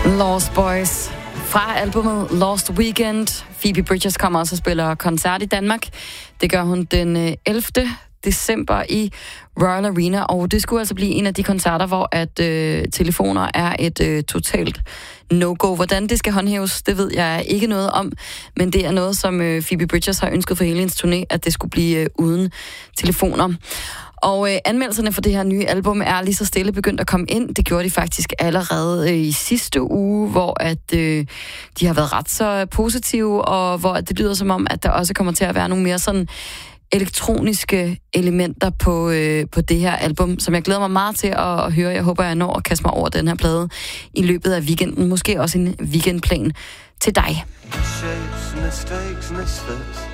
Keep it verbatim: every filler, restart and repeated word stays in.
Lost Boys fra albumet Lost Weekend. Phoebe Bridgers kommer også og spiller koncert i Danmark. Det gør hun den ellevte december i Royal Arena, og det skulle altså blive en af de koncerter, hvor at øh, telefoner er et øh, totalt no-go. Hvordan det skal håndhæves, det ved jeg ikke noget om, men det er noget, som øh, Phoebe Bridgers har ønsket for hele hendes turné, at det skulle blive øh, uden telefoner. Og øh, anmeldelserne for det her nye album er lige så stille begyndt at komme ind. Det gjorde de faktisk allerede øh, i sidste uge, hvor at øh, de har været ret så positive, og hvor det lyder som om, at der også kommer til at være nogle mere sådan elektroniske elementer på, øh, på det her album, som jeg glæder mig meget til at, at høre. Jeg håber, jeg når at kaste mig over den her plade i løbet af weekenden. Måske også en weekendplan til dig. Shapes, mistakes, misfits.